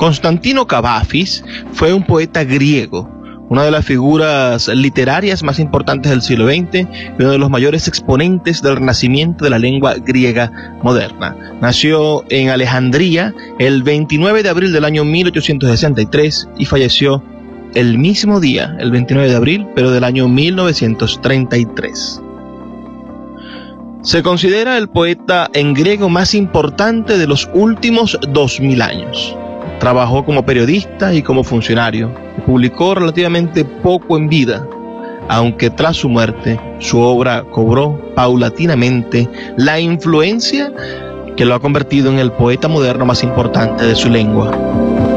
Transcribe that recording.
Constantino Cavafis fue un poeta griego, una de las figuras literarias más importantes del siglo XX y uno de los mayores exponentes del renacimiento de la lengua griega moderna. Nació en Alejandría el 29 de abril del año 1863 y falleció el mismo día, el 29 de abril, pero del año 1933. Se considera el poeta en griego más importante de los últimos 2000 años. Trabajó como periodista y como funcionario, y publicó relativamente poco en vida, aunque tras su muerte su obra cobró paulatinamente la influencia que lo ha convertido en el poeta moderno más importante de su lengua.